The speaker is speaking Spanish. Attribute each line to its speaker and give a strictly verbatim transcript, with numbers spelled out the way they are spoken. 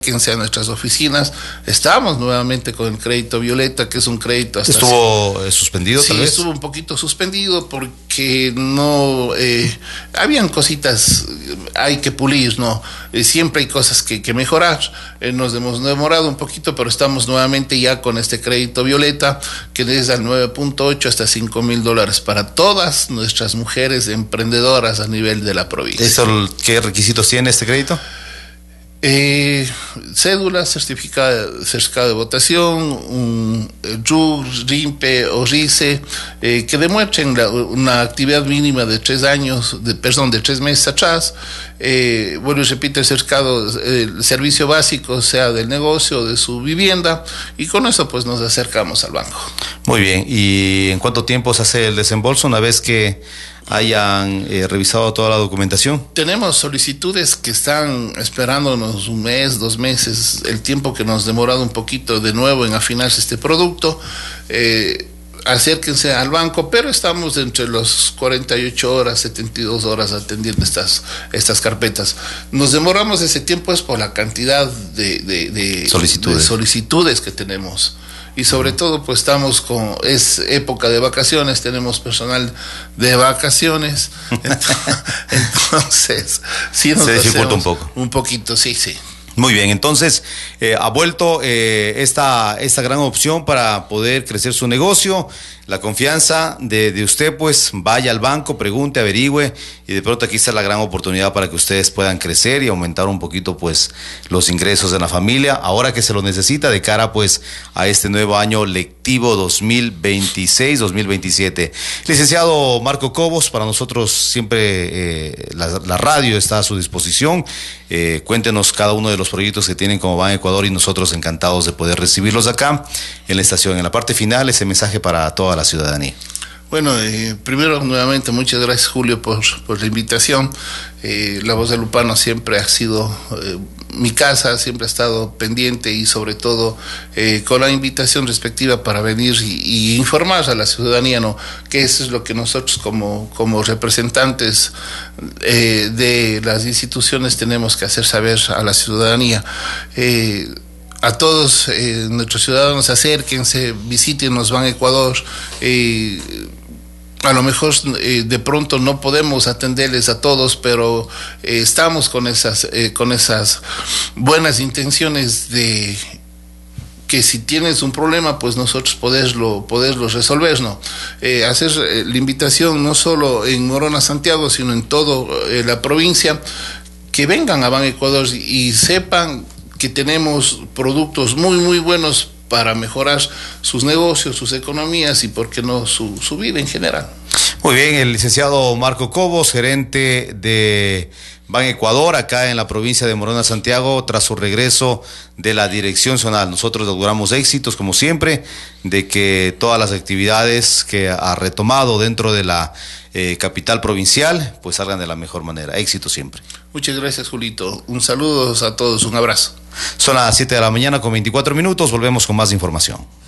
Speaker 1: Acérquense a nuestras oficinas. Estamos nuevamente con el crédito Violeta, que es un crédito hasta...
Speaker 2: ¿Estuvo eh, suspendido,
Speaker 1: sí,
Speaker 2: tal vez?
Speaker 1: estuvo un poquito suspendido porque no... Eh, habían cositas, hay que pulir, ¿no? Eh, siempre hay cosas que, que mejorar. Eh, nos hemos demorado un poquito, pero estamos nuevamente ya con este crédito Violeta, que desde el nueve punto ocho hasta cinco mil dólares para todas nuestras mujeres emprendedoras a nivel de la provincia.
Speaker 2: ¿Eso, qué requisitos tiene este crédito?
Speaker 1: Eh, cédula, certificado, certificado de votación, un R U R, R I M P E o R I C E, eh, que demuestren la, una actividad mínima de tres años, de, perdón, de tres meses atrás. Eh, bueno, y repito, el certificado, el servicio básico, sea del negocio o de su vivienda, y con eso pues nos acercamos al banco.
Speaker 2: Muy bien, ¿y en cuánto tiempo se hace el desembolso una vez que hayan eh, revisado toda la documentación? Tenemos
Speaker 1: solicitudes que están esperándonos un mes, dos meses, el tiempo que nos ha demorado un poquito de nuevo en afinarse este producto. Eh, acérquense al banco, pero estamos entre los cuarenta y ocho horas, setenta y dos horas atendiendo estas, estas carpetas. Nos demoramos ese tiempo es por la cantidad de, de, de,
Speaker 2: solicitudes.
Speaker 1: de solicitudes que tenemos. Y sobre todo pues estamos con, es época de vacaciones, tenemos personal de vacaciones, entonces sí nos
Speaker 2: se dificulta un poco.
Speaker 1: Un poquito, sí, sí.
Speaker 2: Muy bien, entonces eh, ha vuelto eh, esta, esta gran opción para poder crecer su negocio. La confianza de, de usted, pues vaya al banco, pregunte, averigüe, y de pronto aquí está la gran oportunidad para que ustedes puedan crecer y aumentar un poquito pues los ingresos de la familia, ahora que se lo necesita de cara pues a este nuevo año lectivo dos mil veintiséis dos mil veintisiete. Licenciado Marco Cobos, para nosotros siempre eh, la, la radio está a su disposición. Eh, cuéntenos cada uno de los proyectos que tienen como Ban Ecuador y nosotros encantados de poder recibirlos acá en la estación. En la parte final, ese mensaje para toda la ciudadanía.
Speaker 1: Bueno, eh, primero nuevamente muchas gracias, Julio, por, por la invitación. Eh, La Voz de Lupano siempre ha sido eh, mi casa, siempre ha estado pendiente y sobre todo eh, con la invitación respectiva para venir y, y informar a la ciudadanía, ¿no? Que eso es lo que nosotros como, como representantes eh, de las instituciones tenemos que hacer saber a la ciudadanía. Eh, A todos eh, nuestros ciudadanos, acérquense, visítenos Ban Ecuador. Eh, a lo mejor eh, de pronto no podemos atenderles a todos, pero eh, estamos con esas, eh, con esas buenas intenciones de que si tienes un problema, pues nosotros poderlo, poderlo resolver, ¿no? Eh, hacer eh, la invitación no solo en Morona, Santiago, sino en toda eh, la provincia, que vengan a Ban Ecuador y, y sepan que tenemos productos muy, muy buenos para mejorar sus negocios, sus economías y, por qué no, su, su vida en general.
Speaker 2: Muy bien, el licenciado Marco Cobos, gerente de Ban Ecuador, acá en la provincia de Morona, Santiago, tras su regreso de la dirección zonal. Nosotros logramos éxitos, como siempre, de que todas las actividades que ha retomado dentro de la eh, capital provincial, pues salgan de la mejor manera. Éxito siempre.
Speaker 1: Muchas gracias, Julito. Un saludo a todos, un abrazo.
Speaker 2: Son las siete de la mañana con veinticuatro minutos, volvemos con más información.